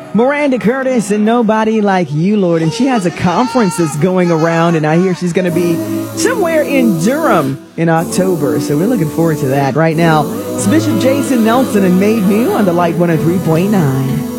Miranda Curtis and Nobody Like You, Lord. And she has a conference that's going around, and I hear she's going to be somewhere in Durham in October. So we're looking forward to that. Right now, it's Bishop Jason Nelson and Made New on the Light 103.9.